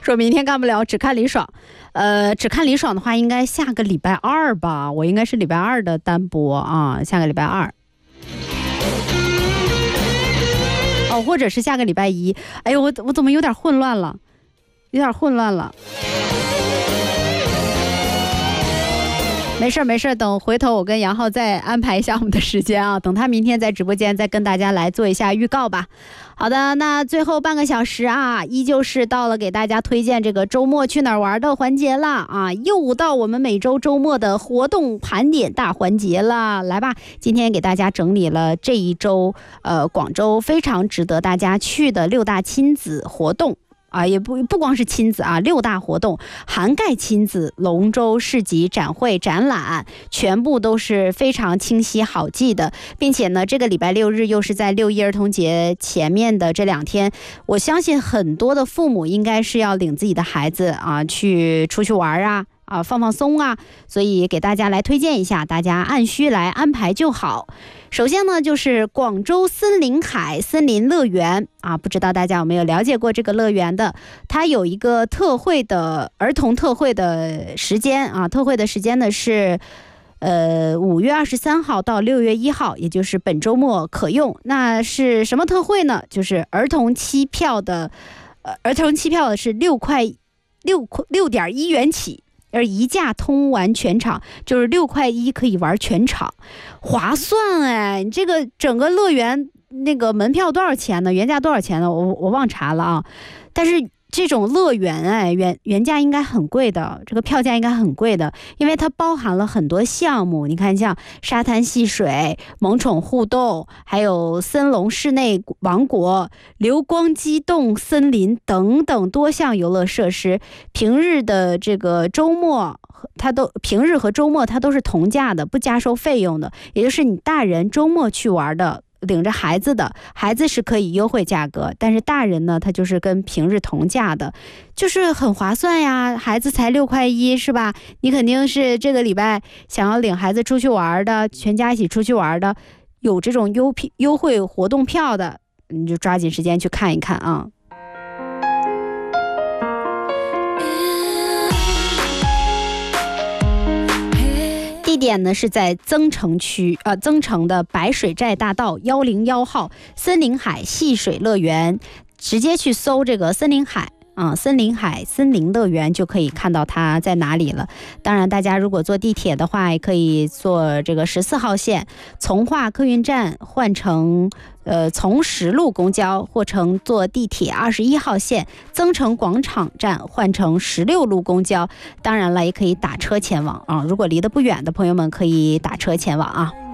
说明天干不了，只看李爽。只看李爽的话，应该下个礼拜二吧，我应该是礼拜二的单播啊，下个礼拜二。哦，或者是下个礼拜一。哎呦，我怎么有点混乱了？没事，等回头我跟杨浩再安排一下我们的时间啊，等他明天在直播间再跟大家来做一下预告吧。好的，那最后半个小时啊，依旧是到了给大家推荐这个周末去哪儿玩的环节了啊，又到我们每周周末的活动盘点大环节了。来吧，今天给大家整理了这一周广州非常值得大家去的6大亲子活动。啊，也不光是亲子啊，6大活动涵盖亲子、龙舟、市集、展会、展览，全部都是非常清晰好记的，并且呢，这个礼拜6日又是在6一儿童节前面的这2天，我相信很多的父母应该是要领自己的孩子啊出去玩啊，放放松啊，所以给大家来推荐一下，大家按需来安排就好。首先呢，就是广州森林海森林乐园啊，不知道大家有没有了解过这个乐园的？它有一个儿童特惠的时间啊，特惠的时间呢是5月23号到6月1号，也就是本周末可用。那是什么特惠呢？就是儿童期票的是6.1元起。而一价通玩全场，就是6块1可以玩全场，划算哎！你这个整个乐园那个门票多少钱呢？原价多少钱呢？我忘查了啊。但是这种乐园原价应该很贵的，这个票价应该很贵的，因为它包含了很多项目。你看，像沙滩戏水、萌宠互动，还有森龙室内王国、流光激动森林等等多项游乐设施。平日的这个周末，平日和周末它都是同价的，不加收费用的。也就是你大人周末去玩的，领着孩子的，孩子是可以优惠价格，但是大人呢，他就是跟平日同价的，就是很划算呀。孩子才6块1是吧？你肯定是这个礼拜想要领孩子出去玩的，全家一起出去玩的，有这种优惠活动票的，你就抓紧时间去看一看啊。地点呢是在增城的白水寨大道101号森林海戏水乐园，直接去搜这个森林海森林乐园就可以看到它在哪里了。当然大家如果坐地铁的话，也可以坐这个14号线从化客运站换乘从实路公交，或乘坐地铁21号线增城广场站换乘16路公交。当然了，也可以打车前往啊，如果离得不远的朋友们可以打车前往啊。